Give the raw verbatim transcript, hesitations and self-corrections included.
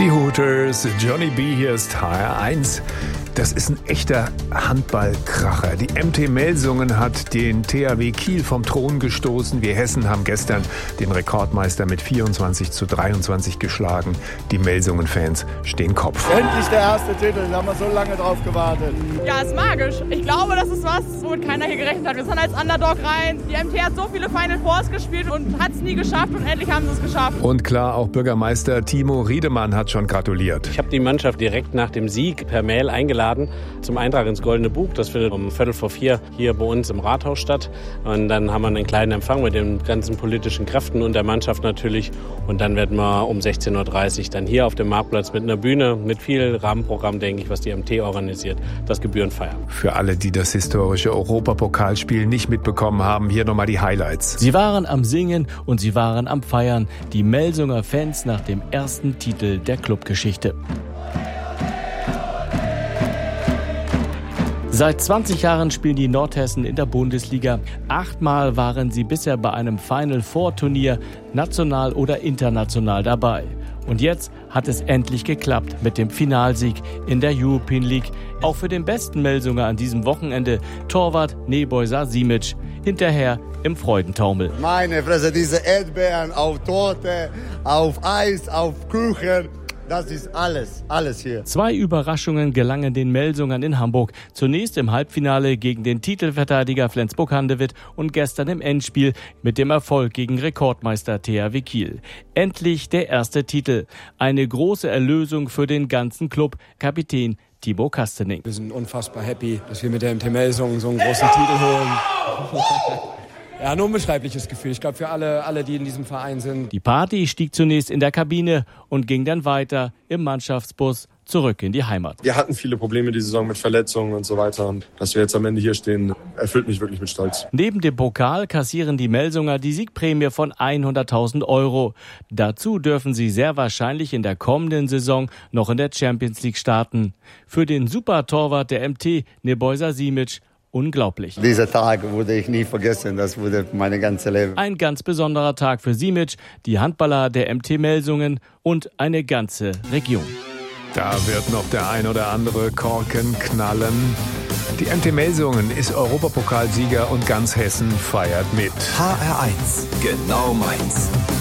Die Hooters, Johnny B. hier ist H R eins. Das ist ein echter Handballkracher. Die M T Melsungen hat den T H W Kiel vom Thron gestoßen. Wir Hessen haben gestern den Rekordmeister mit vierundzwanzig zu dreiundzwanzig geschlagen. Die Melsungen-Fans stehen Kopf. Endlich der erste Titel, da haben wir so lange drauf gewartet. Ja, ist magisch. Ich glaube, das ist was, womit keiner hier gerechnet hat. Wir sind als Underdog rein. Die M T hat so viele Final Fours gespielt und hat es nie geschafft und endlich haben sie es geschafft. Und klar, auch Bürgermeister Timo Riedemann hat schon gratuliert. Ich habe die Mannschaft direkt nach dem Sieg per Mail eingeladen zum Eintrag ins Goldene Buch. Das findet um Viertel vor vier hier bei uns im Rathaus statt. Und dann haben wir einen kleinen Empfang mit den ganzen politischen Kräften und der Mannschaft natürlich. Und dann werden wir um sechzehn Uhr dreißig dann hier auf dem Marktplatz mit einer Bühne, mit viel Rahmenprogramm, denke ich, was die M T organisiert, das Gebühren feiern. Für alle, die das historische Europapokalspiel nicht mitbekommen haben, hier nochmal die Highlights. Sie waren am Singen und sie waren am Feiern. Die Melsunger Fans nach dem ersten Titel der Clubgeschichte. Seit zwanzig Jahren spielen die Nordhessen in der Bundesliga. Achtmal waren sie bisher bei einem Final Four Turnier, national oder international dabei. Und jetzt hat es endlich geklappt mit dem Finalsieg in der European League. Auch für den besten Melsunger an diesem Wochenende, Torwart Nebojsa Simic. Hinterher im Freudentaumel. Meine Fresse, diese Erdbeeren auf Torte, auf Eis, auf Kuchen. Das ist alles, alles hier. Zwei Überraschungen gelangen den Melsungern in Hamburg. Zunächst im Halbfinale gegen den Titelverteidiger Flensburg-Handewitt und gestern im Endspiel mit dem Erfolg gegen Rekordmeister T H W Kiel. Endlich der erste Titel. Eine große Erlösung für den ganzen Club. Kapitän Timo Kastening. Wir sind unfassbar happy, dass wir mit der M T Melsungen so einen großen Titel holen. Ja, ein unbeschreibliches Gefühl. Ich glaube, für alle, alle, die in diesem Verein sind. Die Party stieg zunächst in der Kabine und ging dann weiter im Mannschaftsbus zurück in die Heimat. Wir hatten viele Probleme die Saison mit Verletzungen und so weiter. Und dass wir jetzt am Ende hier stehen, erfüllt mich wirklich mit Stolz. Neben dem Pokal kassieren die Melsunger die Siegprämie von hunderttausend Euro. Dazu dürfen sie sehr wahrscheinlich in der kommenden Saison noch in der Champions League starten. Für den Super-Torwart der M T, Nebojsa Simic, unglaublich. Dieser Tag würde ich nie vergessen, das wurde meine ganze Leben. Ein ganz besonderer Tag für Simic, die Handballer der M T Melsungen und eine ganze Region. Da wird noch der ein oder andere Korken knallen. Die M T Melsungen ist Europapokalsieger und ganz Hessen feiert mit. H R eins, genau meins.